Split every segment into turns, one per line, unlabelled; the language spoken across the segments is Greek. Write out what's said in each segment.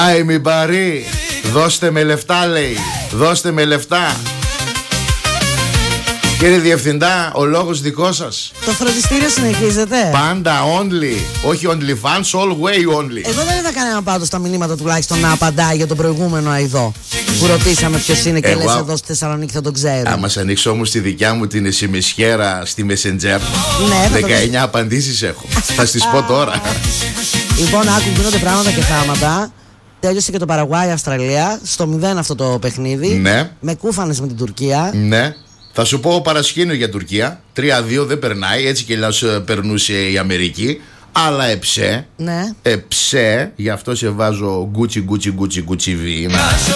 Άι μη μπαρί, δώστε με λεφτά, λέει. Δώστε με λεφτά. Κύριε Διευθυντά, ο λόγος δικός σας.
Το φροντιστήριο συνεχίζεται.
Πάντα only. Όχι only fans, all way only.
Εδώ δεν είδα κανένα πάντως τα μηνύματα τουλάχιστον να απαντάει για τον προηγούμενο αηδό που ρωτήσαμε ποιος είναι και λες εδώ στη Θεσσαλονίκη θα τον ξέρω.
Άμα σε ανοίξω όμως τη δικιά μου την εσημισχέρα στη Messenger,
ναι,
19 απαντήσεις έχω. Θα στις πω τώρα.
Λοιπόν, άκου, γίνονται πράγματα και θάματα. Τέλειωσε και το Παραγουάη-Αυστραλία. Στο 0 αυτό το παιχνίδι.
Ναι.
Με κούφανες με την Τουρκία.
Ναι. Θα σου πω παρασκήνιο για Τουρκία. 3-2 δεν περνάει. Έτσι και λας περνούσε η Αμερική. Αλλά εψέ.
Ναι.
Εψέ. Γι' αυτό σε βάζω γκούτσι βίνα.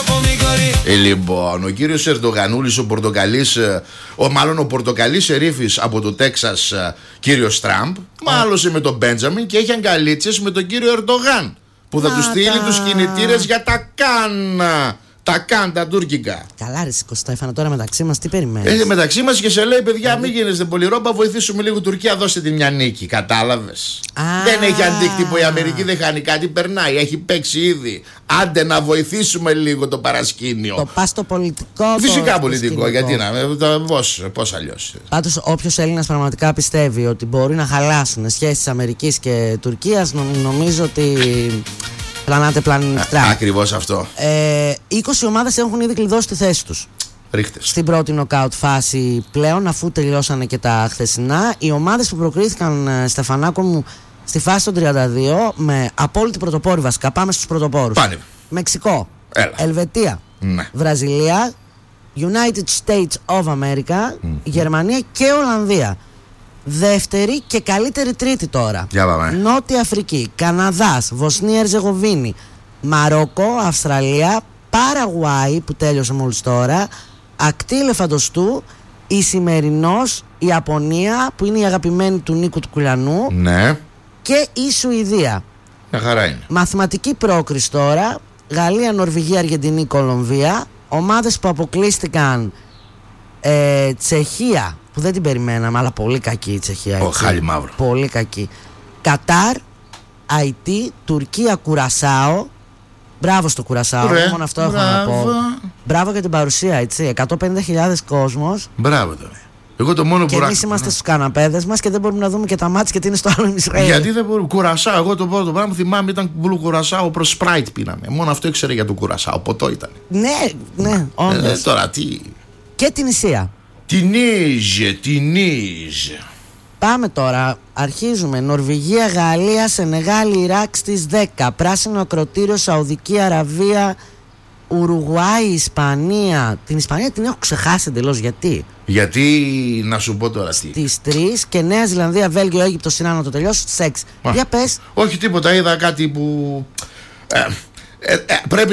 Λοιπόν, ο κύριος Ερντογανούλης, ο Πορτοκαλής, ο Πορτοκαλής Σερίφης από το Τέξας, κύριος Τραμπ, μάλωσε με τον Μπέντζαμιν και έχει αγκαλίτσες με τον κύριο Ερντογάν, που θα του στείλει τους κινητήρες για τα κάνα. Τα καν, τα τουρκικά.
Καλά, ρε Κωστέφανα, τώρα μεταξύ μας τι περιμένεις?
Μεταξύ μας και σε λέει, παιδιά, μην γίνεστε πολύ ρόμπα, βοηθήσουμε λίγο Τουρκία, δώστε τη μια νίκη. Κατάλαβες? Δεν έχει αντίκτυπο η Αμερική, δεν χάνει κάτι, περνάει, έχει παίξει ήδη. Άντε να βοηθήσουμε λίγο το παρασκήνιο.
Το πας στο πολιτικό.
Φυσικά πολιτικό, γιατί να. Πώς αλλιώς?
Πάντως, όποιος Έλληνας πραγματικά πιστεύει ότι μπορεί να χαλάσουν σχέσεις Αμερικής και Τουρκίας, νομίζω ότι. Πλανάτε πλανητικά.
Ακριβώς αυτό.
20 ομάδες έχουν ήδη κλειδώσει τη θέση τους.
Ρίχτες.
Στην πρώτη νοκάουτ φάση πλέον, αφού τελειώσανε και τα χθεσινά. Οι ομάδες που προκρίθηκαν, Στεφανάκο μου, στη φάση των 32, με απόλυτη πρωτοπόρη βασικά. Πάμε στους πρωτοπόρους.
Πάνε.
Μεξικό.
Έλα.
Ελβετία.
Ναι.
Βραζιλία. United States of America. Γερμανία και Ολλανδία. Δεύτερη και καλύτερη τρίτη τώρα. Νότια Αφρική, Καναδάς, Βοσνία Ερζεγοβίνη, Μαρόκο, Αυστραλία, Παραγουάη που τέλειωσε μόλις τώρα, Ακτή Ελεφαντοστού, Ισημερινός, Ιαπωνία που είναι η αγαπημένη του Νίκου του Κουλιανού.
Ναι.
Και η Σουηδία.
Μια χαρά είναι.
Μαθηματική πρόκριση τώρα. Γαλλία, Νορβηγία, Αργεντινή, Κολομβία. Ομάδες που αποκλείστηκαν, Τσεχία, που δεν την περιμέναμε, αλλά πολύ κακή η Τσεχία.
Χάλι μαύρο.
Πολύ κακή. Κατάρ, Αϊτή, Τουρκία, Κουρασάο. Μπράβο στο Κουρασάο. Μόνο αυτό έχω να πω. Μπράβο για την παρουσία, έτσι. 150.000 κόσμος.
Μπράβο τώρα. Εγώ το μόνο
και εμείς είμαστε στους καναπέδες μας και δεν μπορούμε να δούμε και τα μάτς γιατί είναι στο άλλο Ισραήλ.
Γιατί δεν μπορούμε? Κουρασάο. Εγώ το πρώτο πράγμα που θυμάμαι ήταν μπλου Κουρασάο προς Σπράιτ πίναμε. Μόνο αυτό ήξερε για το Κουρασάο. Ποτό ήταν.
Ναι, όντως.
Τώρα τι.
Και την Ισία.
Τινίζε.
Πάμε τώρα, αρχίζουμε. Νορβηγία, Γαλλία, Σενεγάλη, Ιράκ στις 10. Πράσινο ακροτήριο, Σαουδική Αραβία, Ουρουγουάη, Ισπανία. Την Ισπανία την έχω ξεχάσει εντελώς. Γιατί
να σου πω τώρα τι.
Στις 3 και Νέα Ζηλανδία, Βέλγιο, Αίγυπτο, Σινά να το τελειώσει στις 6. Για πες.
Όχι τίποτα, είδα κάτι που πρέπει